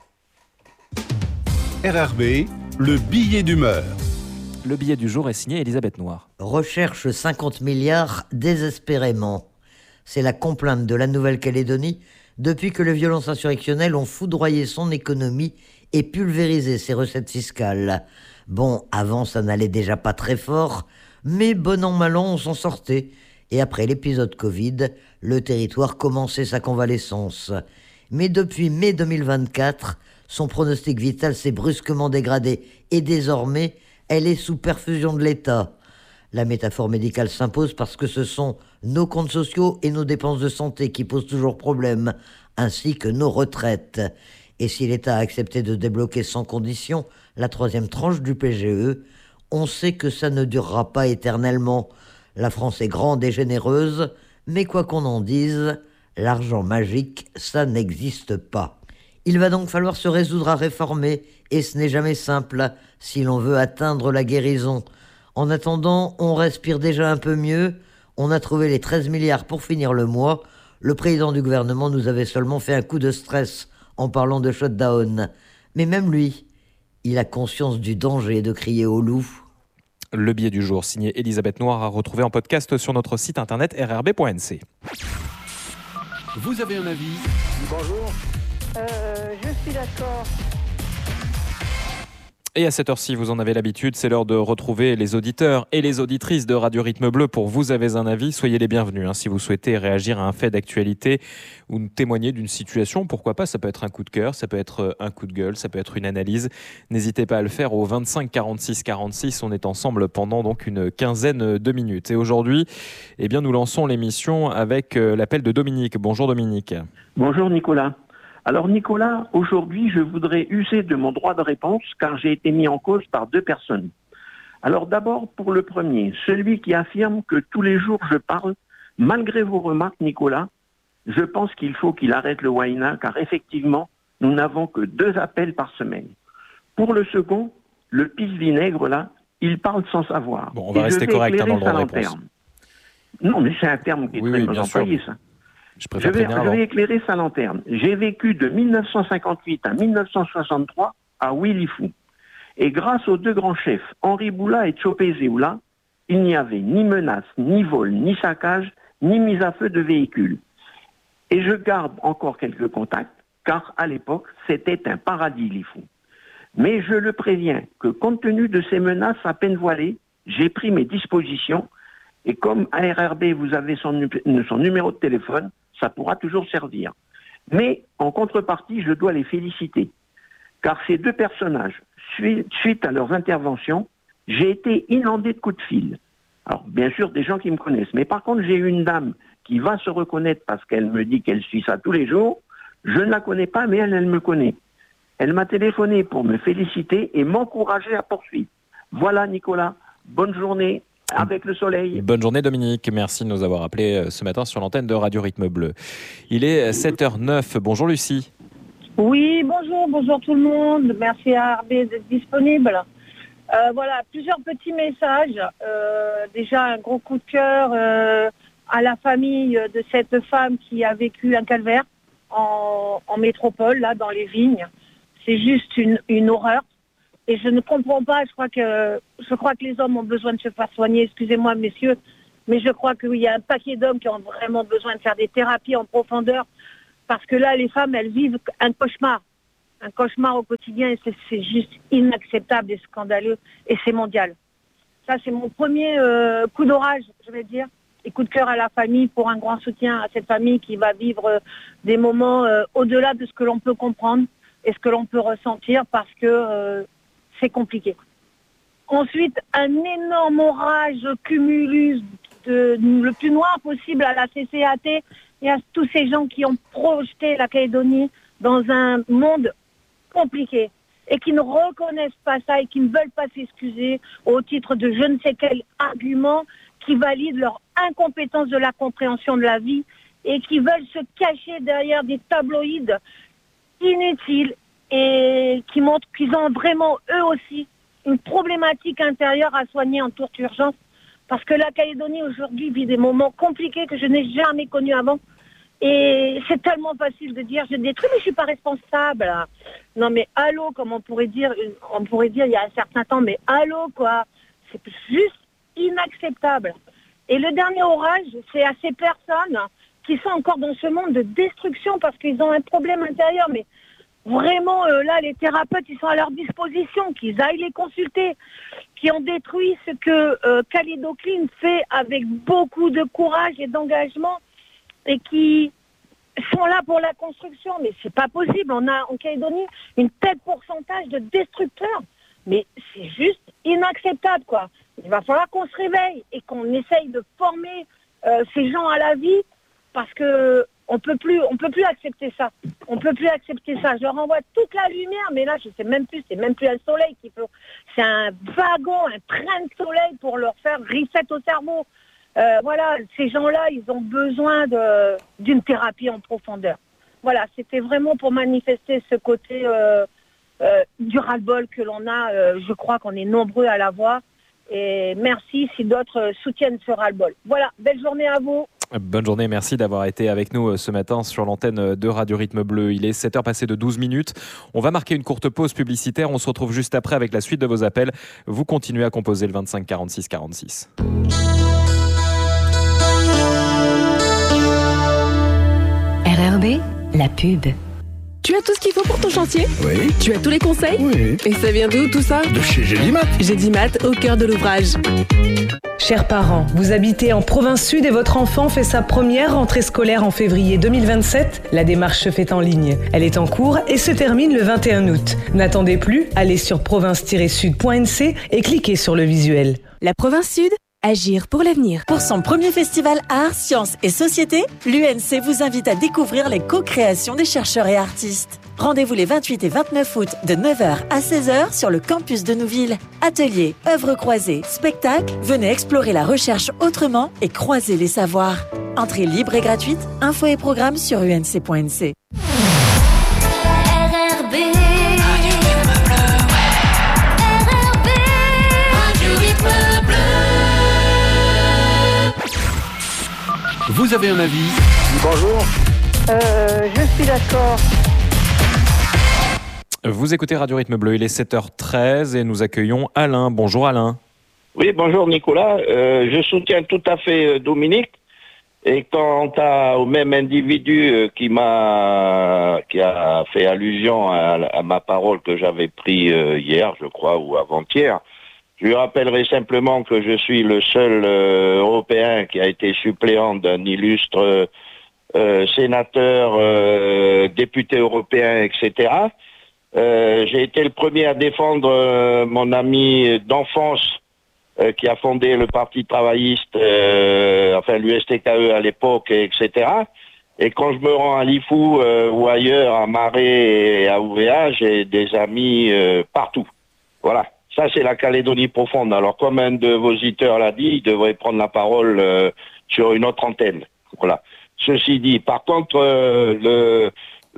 R R B, le billet d'humeur. Le billet du jour est signé Elisabeth Noir. Recherche cinquante milliards désespérément. C'est la complainte de la Nouvelle-Calédonie depuis que les violences insurrectionnelles ont foudroyé son économie et pulvérisé ses recettes fiscales. Bon, avant ça n'allait déjà pas très fort, mais bon an mal an on s'en sortait. Et après l'épisode Covid, le territoire commençait sa convalescence. Mais depuis mai deux mille vingt-quatre, son pronostic vital s'est brusquement dégradé et désormais, elle est sous perfusion de l'État. La métaphore médicale s'impose parce que ce sont nos comptes sociaux et nos dépenses de santé qui posent toujours problème, ainsi que nos retraites. Et si l'État a accepté de débloquer sans condition la troisième tranche du P G E, on sait que ça ne durera pas éternellement. La France est grande et généreuse, mais quoi qu'on en dise, l'argent magique, ça n'existe pas. Il va donc falloir se résoudre à réformer, et ce n'est jamais simple si l'on veut atteindre la guérison. En attendant, on respire déjà un peu mieux, on a trouvé les treize milliards pour finir le mois. Le président du gouvernement nous avait seulement fait un coup de stress en parlant de shutdown. Mais même lui, il a conscience du danger de crier au loup. Le billet du jour, signé Elisabeth Noir, à retrouver en podcast sur notre site internet r r b point n c. Vous avez un avis ? Bonjour. Euh, je suis d'accord. Et à cette heure-ci, vous en avez l'habitude, c'est l'heure de retrouver les auditeurs et les auditrices de Radio Rythme Bleu pour Vous avez un avis. Soyez les bienvenus hein, si vous souhaitez réagir à un fait d'actualité ou nous témoigner d'une situation. Pourquoi pas, ça peut être un coup de cœur, ça peut être un coup de gueule, ça peut être une analyse. N'hésitez pas à le faire au vingt-cinq quarante-six quarante-six. On est ensemble pendant donc une quinzaine de minutes. Et aujourd'hui, eh bien, nous lançons l'émission avec l'appel de Dominique. Bonjour Dominique. Bonjour Nicolas. Alors Nicolas, aujourd'hui je voudrais user de mon droit de réponse car j'ai été mis en cause par deux personnes. Alors d'abord pour le premier, celui qui affirme que tous les jours je parle, malgré vos remarques Nicolas, je pense qu'il faut qu'il arrête le Wayna car effectivement nous n'avons que deux appels par semaine. Pour le second, le pisse-vinaigre là, il parle sans savoir. Bon, on va rester correct hein, dans le droit de réponse. Non mais c'est un terme qui est oui, très oui, mal employé ça. Je, je, vais, je vais éclairer sa lanterne. J'ai vécu de mille neuf cent cinquante-huit à mille neuf cent soixante-trois à Ouilifou. Et grâce aux deux grands chefs, Henri Boula et Tchopé Zéoula, il n'y avait ni menace, ni vol, ni saccage, ni mise à feu de véhicules. Et je garde encore quelques contacts, car à l'époque, c'était un paradis, Lifou. Mais je le préviens que compte tenu de ces menaces à peine voilées, j'ai pris mes dispositions, et comme à R R B, vous avez son, son numéro de téléphone, ça pourra toujours servir. Mais, en contrepartie, je dois les féliciter. Car ces deux personnages, suite à leurs interventions, j'ai été inondé de coups de fil. Alors, bien sûr, des gens qui me connaissent. Mais par contre, j'ai eu une dame qui va se reconnaître parce qu'elle me dit qu'elle suit ça tous les jours. Je ne la connais pas, mais elle, elle me connaît. Elle m'a téléphoné pour me féliciter et m'encourager à poursuivre. Voilà, Nicolas. Bonne journée avec le soleil. Bonne journée, Dominique. Merci de nous avoir appelés ce matin sur l'antenne de Radio Rythme Bleu. Il est sept heures neuf. Bonjour, Lucie. Oui, bonjour, bonjour tout le monde. Merci à R B d'être disponible. Euh, voilà, plusieurs petits messages. Euh, déjà, un gros coup de cœur euh, à la famille de cette femme qui a vécu un calvaire en, en métropole, là, dans les vignes. C'est juste une, une horreur. Et je ne comprends pas, je crois que je crois que les hommes ont besoin de se faire soigner, excusez-moi messieurs, mais je crois qu'il y a un paquet d'hommes qui ont vraiment besoin de faire des thérapies en profondeur, parce que là, les femmes, elles vivent un cauchemar. Un cauchemar au quotidien, et c'est, c'est juste inacceptable et scandaleux, et c'est mondial. Ça, c'est mon premier euh, coup d'orage, je vais dire, et coup de cœur à la famille pour un grand soutien à cette famille qui va vivre euh, des moments euh, au-delà de ce que l'on peut comprendre et ce que l'on peut ressentir, parce que euh, c'est compliqué. Ensuite, un énorme orage cumulus de, le plus noir possible à la C C A T et à tous ces gens qui ont projeté la Calédonie dans un monde compliqué et qui ne reconnaissent pas ça et qui ne veulent pas s'excuser au titre de je ne sais quel argument qui valide leur incompétence de la compréhension de la vie et qui veulent se cacher derrière des tabloïds inutiles et qui montrent qu'ils ont vraiment, eux aussi, une problématique intérieure à soigner en toute urgence. Parce que la Calédonie, aujourd'hui, vit des moments compliqués que je n'ai jamais connus avant. Et c'est tellement facile de dire, je détruis, mais je ne suis pas responsable. Non, mais allô, comme on pourrait dire, on pourrait dire il y a un certain temps, mais allô, quoi. C'est juste inacceptable. Et le dernier orage, c'est à ces personnes qui sont encore dans ce monde de destruction parce qu'ils ont un problème intérieur, mais vraiment, euh, là, les thérapeutes, ils sont à leur disposition, qu'ils aillent les consulter, qui ont détruit ce que euh, Calédocline fait avec beaucoup de courage et d'engagement et qui sont là pour la construction. Mais c'est pas possible. On a en Calédonie une tel pourcentage de destructeurs. Mais c'est juste inacceptable, quoi. Il va falloir qu'on se réveille et qu'on essaye de former euh, ces gens à la vie parce que On peut plus, on peut plus accepter ça. On peut plus accepter ça. Je leur envoie toute la lumière, mais là, je sais même plus. C'est même plus un soleil qui peut. C'est un wagon, un train de soleil pour leur faire reset au cerveau. Euh, voilà, ces gens-là, ils ont besoin de d'une thérapie en profondeur. Voilà, c'était vraiment pour manifester ce côté euh, euh, du ras-le-bol que l'on a. Euh, je crois qu'on est nombreux à l'avoir. Et merci si d'autres soutiennent ce ras-le-bol. Voilà, belle journée à vous. Bonne journée, merci d'avoir été avec nous ce matin sur l'antenne de Radio Rythme Bleu. Il est sept heures passées de douze minutes. On va marquer une courte pause publicitaire. On se retrouve juste après avec la suite de vos appels. Vous continuez à composer le vingt-cinq quarante-six quarante-six. R R B, la pub. Tu as tout ce qu'il faut pour ton chantier ? Oui. Tu as tous les conseils ? Oui. Et ça vient d'où tout ça ? De chez Gédimat. Gédimat, au cœur de l'ouvrage. Chers parents, vous habitez en province sud et votre enfant fait sa première rentrée scolaire en février deux mille vingt-sept. La démarche se fait en ligne. Elle est en cours et se termine le vingt et un août. N'attendez plus, allez sur province tiret sud point n c et cliquez sur le visuel. La province sud, agir pour l'avenir. Pour son premier festival Arts, Sciences et Société, l'U N C vous invite à découvrir les co-créations des chercheurs et artistes. Rendez-vous les vingt-huit et vingt-neuf août de neuf heures à seize heures sur le campus de Nouville. Ateliers, œuvres croisées, spectacles, venez explorer la recherche autrement et croiser les savoirs. Entrée libre et gratuite, infos et programmes sur u n c point n c. Vous avez un avis ? Bonjour. Euh, je suis d'accord. Vous écoutez Radio Rythme Bleu, il est sept heures treize et nous accueillons Alain. Bonjour Alain. Oui, bonjour Nicolas. Euh, je soutiens tout à fait euh, Dominique. Et quant à, au même individu euh, qui m'a, qui a fait allusion à, à ma parole que j'avais prise euh, hier, je crois, ou avant-hier, je lui rappellerai simplement que je suis le seul euh, Européen qui a été suppléant d'un illustre euh, sénateur, euh, député européen, et cetera. Euh, j'ai été le premier à défendre euh, mon ami d'enfance euh, qui a fondé le Parti travailliste, euh, enfin l'U S T K E à l'époque, et cetera. Et quand je me rends à Lifou euh, ou ailleurs, à Marais et à Ouvéa, j'ai des amis euh, partout. Voilà. Ça, c'est la Calédonie profonde. Alors, comme un de vos auditeurs l'a dit, il devrait prendre la parole euh, sur une autre antenne. Voilà. Ceci dit, par contre, euh, le,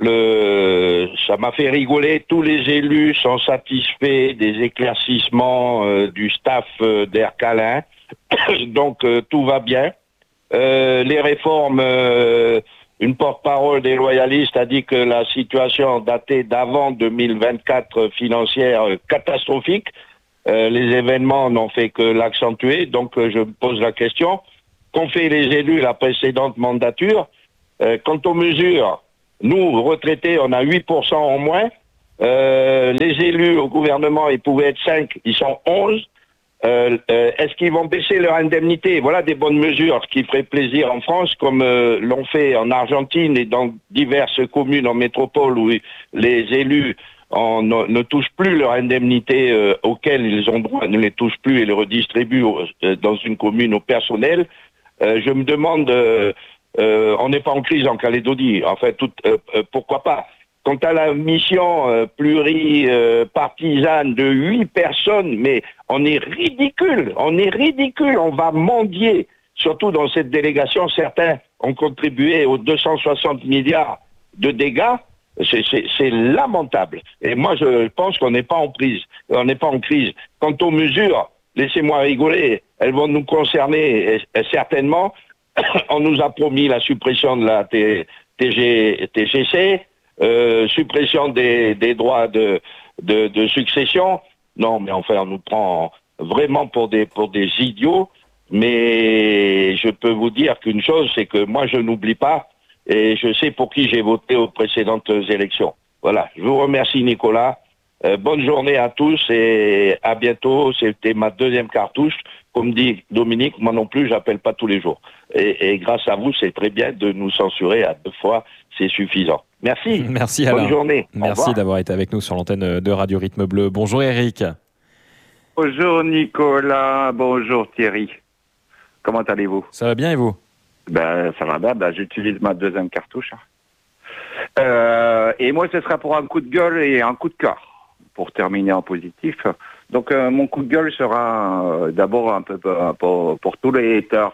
le, ça m'a fait rigoler. Tous les élus sont satisfaits des éclaircissements euh, du staff euh, d'Air Calin. Donc, euh, tout va bien. Euh, les réformes... Euh, Une porte-parole des loyalistes a dit que la situation datait d'avant deux mille vingt-quatre financière catastrophique. Euh, les événements n'ont fait que l'accentuer. Donc euh, je me pose la question, qu'ont fait les élus la précédente mandature? euh, Quant aux mesures, nous, retraités, on a huit pour cent en moins. Euh, les élus au gouvernement, ils pouvaient être cinq, ils sont onze. Euh, euh, est-ce qu'ils vont baisser leur indemnité? Voilà des bonnes mesures qui feraient plaisir en France, comme euh, l'ont fait en Argentine et dans diverses communes en métropole où les élus en, ne, ne touchent plus leur indemnité euh, auxquelles ils ont droit, ne les touchent plus et les redistribuent euh, dans une commune au personnel. Euh, je me demande, euh, euh, on n'est pas en crise en Calédonie, enfin tout, euh, euh, pourquoi pas? Quant à la mission euh, pluripartisane de huit personnes, mais on est ridicule, on est ridicule, on va mendier. Surtout dans cette délégation, certains ont contribué aux deux cent soixante milliards de dégâts. C'est, c'est, c'est lamentable. Et moi, je pense qu'on n'est pas en crise. On n'est pas en crise. Quant aux mesures, laissez-moi rigoler, elles vont nous concerner et, et certainement. On nous a promis la suppression de la T G C. Euh, suppression des, des droits de, de, de succession. Non, mais enfin, on nous prend vraiment pour des, pour des idiots. Mais je peux vous dire qu'une chose, c'est que moi, je n'oublie pas et je sais pour qui j'ai voté aux précédentes élections. Voilà. Je vous remercie, Nicolas. Euh, bonne journée à tous et à bientôt. C'était ma deuxième cartouche. Comme dit Dominique, moi non plus, j'appelle pas tous les jours. Et, et grâce à vous, c'est très bien de nous censurer à deux fois. C'est suffisant. Merci. Merci Bonne Alain. journée. Merci d'avoir été avec nous sur l'antenne de Radio Rythme Bleu. Bonjour Eric. Bonjour Nicolas. Bonjour Thierry. Comment allez-vous? Ça va bien et vous? Ben, ça va bien. Ben, j'utilise ma deuxième cartouche. Euh, et moi, ce sera pour un coup de gueule et un coup de cœur. Pour terminer en positif. Donc, euh, mon coup de gueule sera euh, d'abord un peu euh, pour, pour tous les haters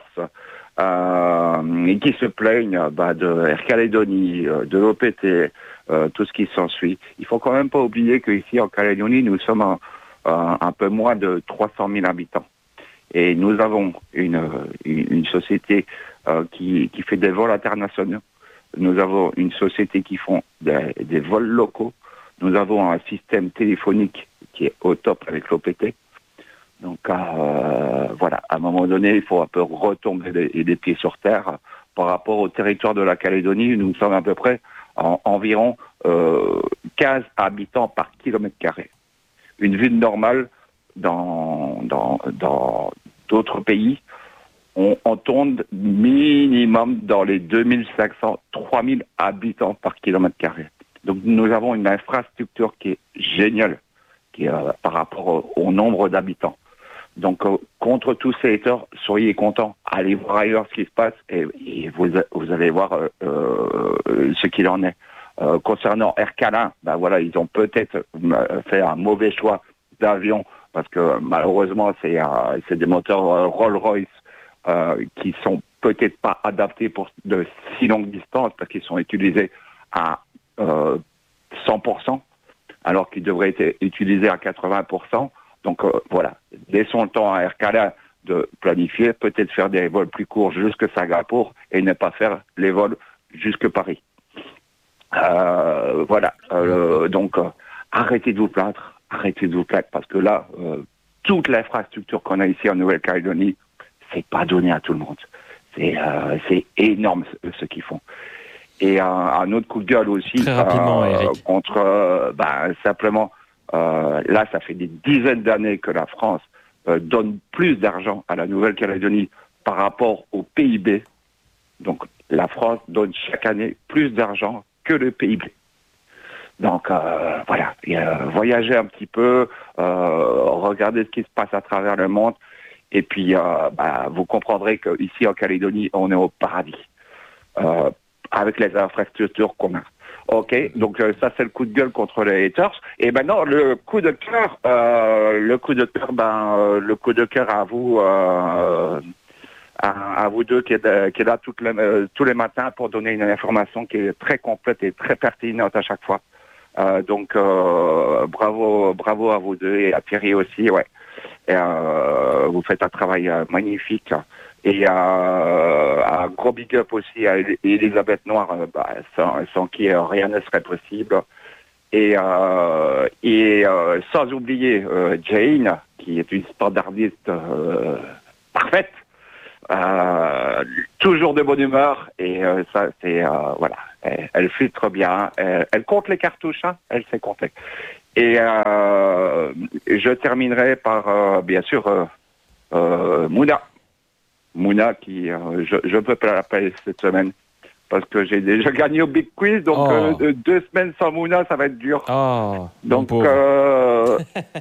euh, et qui se plaignent bah, de Air Calédonie, euh, de l'O P T, euh, tout ce qui s'ensuit. Il faut quand même pas oublier qu'ici en Calédonie, nous sommes un, un, un peu moins de trois cent mille habitants. Et nous avons une, une, une société euh, qui, qui fait des vols internationaux. Nous avons une société qui font des, des vols locaux. Nous avons un système téléphonique qui est au top avec l'O P T. Donc euh, voilà, à un moment donné, il faut un peu retomber les, les pieds sur terre par rapport au territoire de la Calédonie. Nous sommes à peu près en environ euh, quinze habitants par kilomètre carré. Une ville normale dans dans dans d'autres pays, on, on tourne minimum dans les deux mille cinq cents, trois mille habitants par kilomètre carré. Donc nous avons une infrastructure qui est géniale, qui est euh, par rapport au, au nombre d'habitants. Donc euh, contre tous ces haters, soyez contents, allez voir ailleurs ce qui se passe et, et vous, vous allez voir euh, euh, ce qu'il en est. Euh, concernant Air Calin, ben voilà, ils ont peut-être fait un mauvais choix d'avion parce que malheureusement c'est euh, c'est des moteurs euh, Rolls-Royce euh, qui sont peut-être pas adaptés pour de si longues distances parce qu'ils sont utilisés à Euh, cent pour cent, alors qu'il devrait être utilisé à quatre-vingts pour cent. Donc euh, voilà, laissons le temps à Air Calin de planifier, peut-être faire des vols plus courts jusque Singapour et ne pas faire les vols jusque Paris. Euh, voilà, euh, donc euh, arrêtez de vous plaindre, arrêtez de vous plaindre, parce que là, euh, toute l'infrastructure qu'on a ici en Nouvelle-Calédonie, c'est pas donné à tout le monde. C'est euh, c'est énorme ce, ce qu'ils font. Et un, un autre coup de gueule aussi Très rapidement, euh, Eric. contre euh, ben, simplement euh, là ça fait des dizaines d'années que la France euh, donne plus d'argent à la Nouvelle-Calédonie par rapport au P I B. Donc la France donne chaque année plus d'argent que le P I B. Donc euh, voilà, et, euh, voyagez un petit peu, euh, regardez ce qui se passe à travers le monde Et puis, euh, bah, vous comprendrez qu'ici en Calédonie, on est au paradis, euh, avec les infrastructures qu'on a. Ok, donc euh, ça c'est le coup de gueule contre les haters. Et maintenant le coup de cœur, euh, le coup de cœur, ben euh, le coup de cœur à vous, euh, à, à vous deux qui est, qui est là toutes les, euh, tous les matins pour donner une information qui est très complète et très pertinente à chaque fois. Euh, donc euh, bravo, bravo à vous deux et à Thierry aussi, ouais. Et, euh, vous faites un travail euh, magnifique. Et euh, un gros big up aussi à Elisabeth Noire, euh, bah, sans, sans qui euh, rien ne serait possible. Et, euh, et euh, sans oublier euh, Jane, qui est une standardiste euh, parfaite, euh, toujours de bonne humeur. Et euh, ça, c'est euh, voilà, elle, elle filtre bien, elle, elle compte les cartouches, hein, elle sait compter. Et euh, je terminerai par, euh, bien sûr, euh, euh, Mouna. Mouna qui, euh, je ne peux pas l'appeler cette semaine parce que j'ai déjà gagné au Big Quiz, donc oh. euh, deux semaines sans Mouna, ça va être dur. Oh, donc, euh...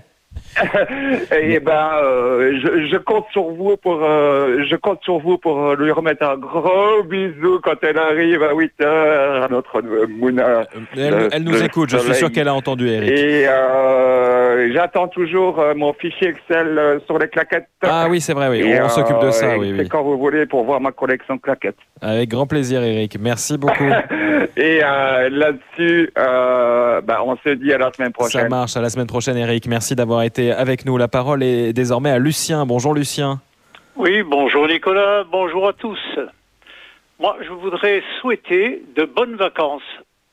et ben, euh, je, je compte sur vous pour, euh, je compte sur vous pour lui remettre un gros bisou quand elle arrive à huit heures à notre Mouna. Elle, le, elle nous écoute, je suis sûr qu'elle a entendu Eric. Et euh, j'attends toujours euh, mon fichier Excel euh, sur les claquettes. Ah oui, c'est vrai, oui. Et, on euh, s'occupe de ça, oui. C'est oui. quand vous voulez pour voir ma collection de claquettes. Avec grand plaisir, Eric. Merci beaucoup. Et euh, là-dessus, euh, bah, on se dit à la semaine prochaine. Ça marche, à la semaine prochaine, Eric. Merci d'avoir été avec nous. La parole est désormais à Lucien. Bonjour, Lucien. Oui, bonjour Nicolas, bonjour à tous. Moi, je voudrais souhaiter de bonnes vacances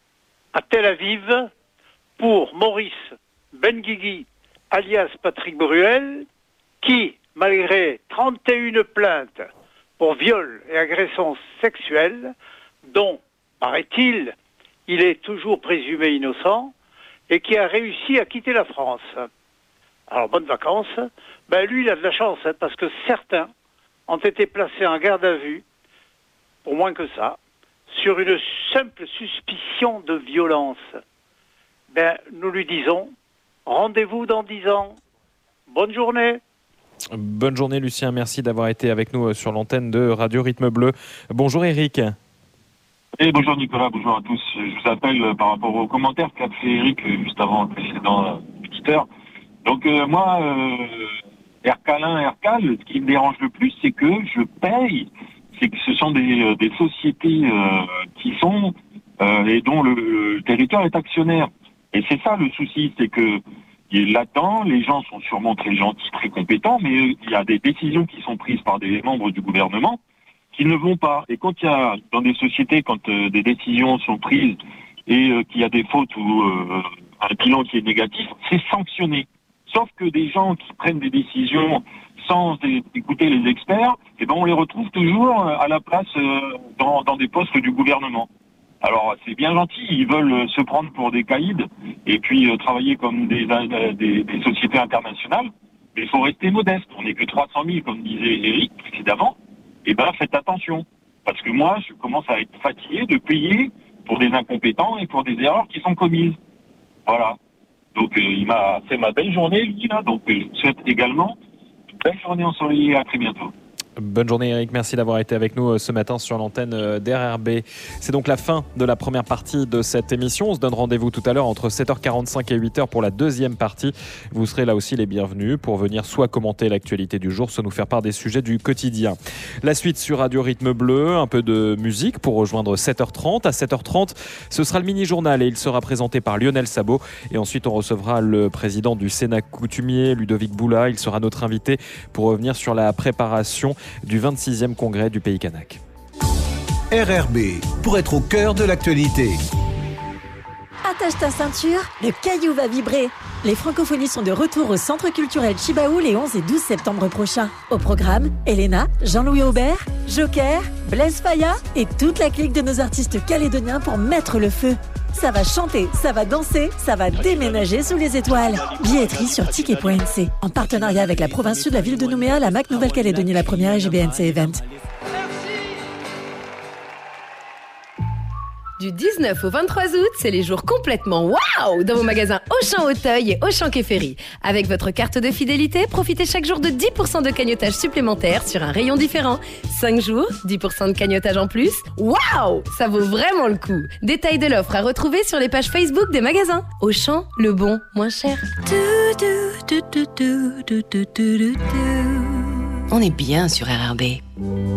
à Tel Aviv pour Maurice Benguigui, alias Patrick Bruel, qui, malgré trente et une plaintes pour viol et agression sexuelle, dont, paraît-il, il est toujours présumé innocent, et qui a réussi à quitter la France. Alors, bonnes vacances. Ben, lui, il a de la chance, hein, parce que certains ont été placés en garde à vue, pour moins que ça, sur une simple suspicion de violence. Ben, nous lui disons, rendez-vous dans dix ans. Bonne journée. Bonne journée, Lucien. Merci d'avoir été avec nous sur l'antenne de Radio Rythme Bleu. Bonjour, Eric. Et bonjour Nicolas, bonjour à tous. Je vous appelle par rapport aux commentaires qu'a fait Eric juste avant le précédent auditeur. Donc euh, moi, euh, R K un, R K, ce qui me dérange le plus, c'est que je paye, c'est que ce sont des, des sociétés euh, qui sont euh, et dont le, le territoire est actionnaire. Et c'est ça le souci, c'est que là-dedans, les gens sont sûrement très gentils, très compétents, mais il y a des décisions qui sont prises par des membres du gouvernement qui ne vont pas. Et quand il y a, dans des sociétés, quand euh, des décisions sont prises et euh, qu'il y a des fautes ou euh, un bilan qui est négatif, c'est sanctionné. Sauf que des gens qui prennent des décisions sans écouter les experts, eh ben on les retrouve toujours à la place euh, dans, dans des postes du gouvernement. Alors c'est bien gentil, ils veulent se prendre pour des caïds et puis euh, travailler comme des, des, des sociétés internationales, mais il faut rester modeste. On n'est que trois cent mille, comme disait Eric précédemment. Eh ben faites attention, parce que moi je commence à être fatigué de payer pour des incompétents et pour des erreurs qui sont commises. Voilà. Donc euh, il m'a fait ma belle journée, lui, là, donc euh, je vous souhaite également une belle journée ensoleillée, à très bientôt. Bonne journée Eric, merci d'avoir été avec nous ce matin sur l'antenne d'R R B. C'est donc la fin de la première partie de cette émission. On se donne rendez-vous tout à l'heure entre sept heures quarante-cinq et huit heures pour la deuxième partie. Vous serez là aussi les bienvenus pour venir soit commenter l'actualité du jour, soit nous faire part des sujets du quotidien. La suite sur Radio Rythme Bleu, un peu de musique pour rejoindre sept heures trente. À sept heures trente, ce sera le mini-journal et il sera présenté par Lionel Sabot. Et ensuite, on recevra le président du Sénat coutumier, Ludovic Boula. Il sera notre invité pour revenir sur la préparation du vingt-sixième congrès du Pays Kanak. R R B, pour être au cœur de l'actualité. Attache ta ceinture, le caillou va vibrer. Les francophonies sont de retour au Centre culturel Chibaou les onze et douze septembre prochains. Au programme, Elena, Jean-Louis Aubert, Joker, Blaise Faya et toute la clique de nos artistes calédoniens pour mettre le feu. Ça va chanter, ça va danser, ça va déménager sous les étoiles. Billetterie sur ticket point n c. En partenariat avec la province sud, la ville de Nouméa, la M A C Nouvelle-Calédonie, la première et G B N C Event. Du dix-neuf au vingt-trois août, c'est les jours complètement waouh dans vos magasins Auchan Auteuil et Auchan Quai Ferry. Avec votre carte de fidélité, profitez chaque jour de dix pour cent de cagnotage supplémentaire sur un rayon différent. cinq jours, dix pour cent de cagnotage en plus. Waouh, ça vaut vraiment le coup. Détail de l'offre à retrouver sur les pages Facebook des magasins. Auchan, le bon, moins cher. On est bien sur R R B.